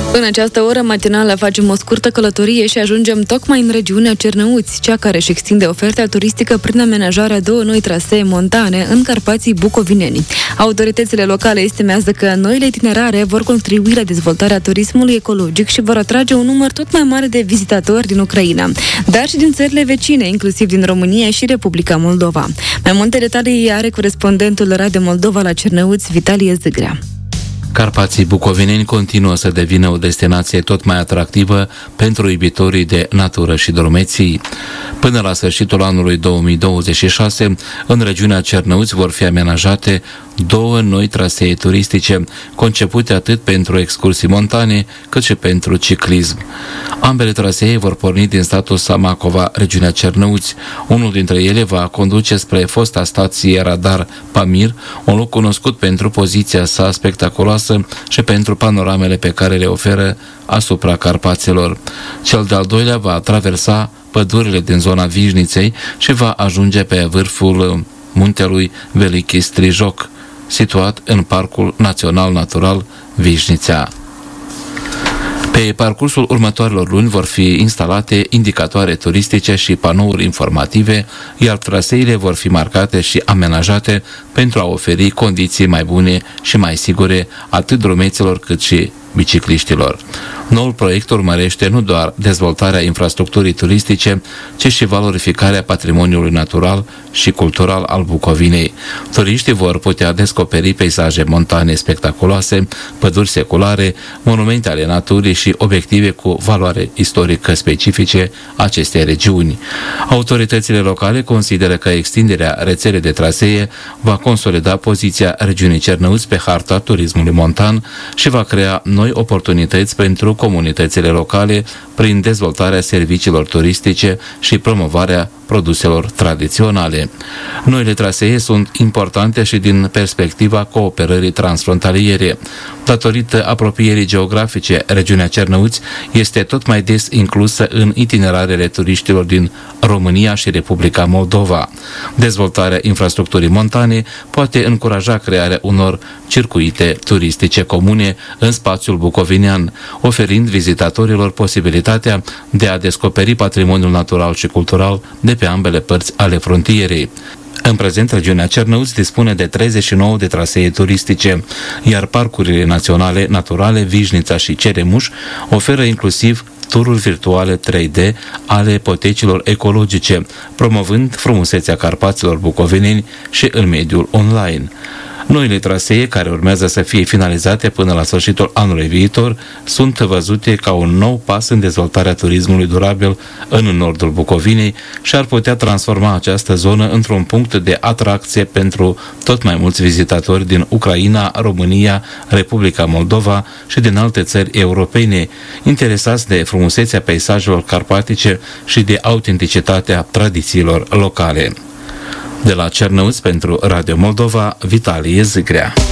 În această oră matinală facem o scurtă călătorie și ajungem tocmai în regiunea Cernăuți, cea care își extinde oferta turistică prin amenajarea două noi trasee montane în Carpații bucovineni. Autoritățile locale estimează că noile itinerare vor contribui la dezvoltarea turismului ecologic și vor atrage un număr tot mai mare de vizitatori din Ucraina, dar și din țările vecine, inclusiv din România și Republica Moldova. Mai multe detalii are corespondentul Radio Moldova la Cernăuți, Vitalie Zâgrea. Carpații bucovineni continuă să devină o destinație tot mai atractivă pentru iubitorii de natură și drumeții. Până la sfârșitul anului 2026, în regiunea Cernăuți vor fi amenajate două noi trasee turistice, concepute atât pentru excursii montane, cât și pentru ciclism. Ambele trasee vor porni din satul Samacova, regiunea Cernăuți. Unul dintre ele va conduce spre fosta stație radar Pamir, un loc cunoscut pentru poziția sa spectaculoasă și pentru panoramele pe care le oferă asupra Carpaților. Cel de-al doilea va traversa pădurile din zona Vișniței și va ajunge pe vârful muntelui Velichi Strijoc, situat în Parcul Național Natural Vișnița. Pe parcursul următoarelor luni vor fi instalate indicatoare turistice și panouri informative, iar traseile vor fi marcate și amenajate pentru a oferi condiții mai bune și mai sigure atât drumeților cât și bicicliștilor. Noul proiect urmărește nu doar dezvoltarea infrastructurii turistice, ci și valorificarea patrimoniului natural și cultural al Bucovinei. Turiștii vor putea descoperi peisaje montane spectaculoase, păduri seculare, monumente ale naturii și obiective cu valoare istorică specifice acestei regiuni. Autoritățile locale consideră că extinderea rețelei de trasee va consolida poziția regiunii Cernăuți pe harta turismului montan și va crea noi oportunități pentru comunitățile locale prin dezvoltarea serviciilor turistice și promovarea produselor tradiționale. Noile trasee sunt importante și din perspectiva cooperării transfrontaliere. Datorită apropierii geografice, regiunea Cernăuți este tot mai des inclusă în itinerarele turiștilor din România și Republica Moldova. Dezvoltarea infrastructurii montane poate încuraja crearea unor circuite turistice comune în spațiul bucovinean, oferind vizitatorilor posibilitatea de a descoperi patrimoniul natural și cultural de pe ambele părți ale frontierei. În prezent, regiunea Cernăuți dispune de 39 de trasee turistice, iar parcurile naționale naturale Vișnița și Ceremuș oferă inclusiv tururi virtuale 3D ale potecilor ecologice, promovând frumusețea Carpaților bucovineni și în mediul online. Noile trasee, care urmează să fie finalizate până la sfârșitul anului viitor, sunt văzute ca un nou pas în dezvoltarea turismului durabil în nordul Bucovinei și ar putea transforma această zonă într-un punct de atracție pentru tot mai mulți vizitatori din Ucraina, România, Republica Moldova și din alte țări europene, interesați de frumusețea peisajelor carpatice și de autenticitatea tradițiilor locale. De la Cernăuți pentru Radio Moldova, Vitalie Zâgrea.